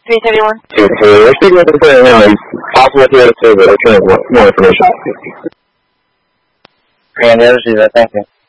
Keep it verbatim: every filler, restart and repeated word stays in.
three thirty-one. two three. We're speaking with the player now. He's possible to get a survey. We're trying to get more information. And the other zero, thank you.